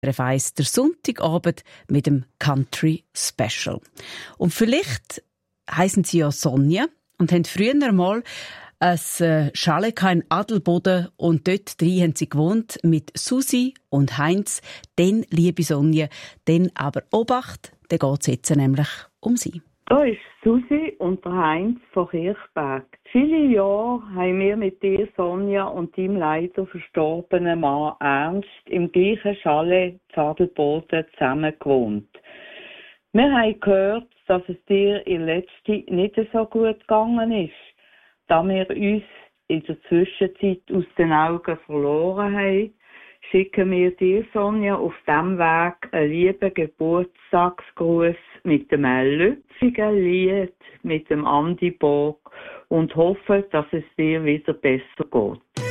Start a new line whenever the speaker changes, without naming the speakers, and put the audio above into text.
SRF1 der Sonntagabend mit dem Country Special. Und vielleicht heissen sie ja Sonja und haben früher mal ein Chalet in Adelboden und dort drin haben sie gewohnt mit Susi und Heinz. Dann, liebe Sonja, dann aber Obacht, dann geht es jetzt nämlich um sie.
Da ist Susi und der Heinz von Kirchberg. Viele Jahre haben wir mit dir, Sonja, und deinem leider verstorbenen Mann Ernst im gleichen Chalet in Adelboden zusammen gewohnt. Wir haben gehört, dass es dir in letzter Zeit nicht so gut gegangen ist, da wir uns in der Zwischenzeit aus den Augen verloren haben. Schicken wir dir, Sonja, auf diesem Weg einen lieben Geburtstagsgruß mit dem lüpfigen Lied mit dem Andi Borg und hoffen, dass es dir wieder besser geht.